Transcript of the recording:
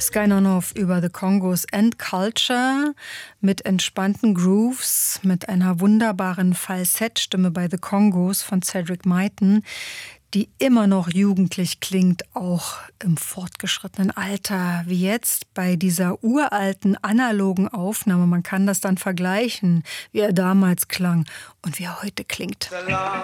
Skynonoff über The Congos and Culture mit entspannten Grooves, mit einer wunderbaren Falsettstimme bei The Congos von Cedric Myton, die immer noch jugendlich klingt, auch im fortgeschrittenen Alter, wie jetzt bei dieser uralten analogen Aufnahme. Man kann das dann vergleichen, wie er damals klang und wie er heute klingt.